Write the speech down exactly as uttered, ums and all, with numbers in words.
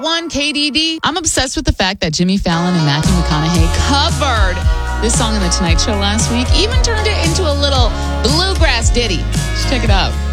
One K D D. I'm obsessed with the fact that Jimmy Fallon and Matthew McConaughey covered this song on The Tonight Show last week, even turned it into a little bluegrass ditty. Check it out.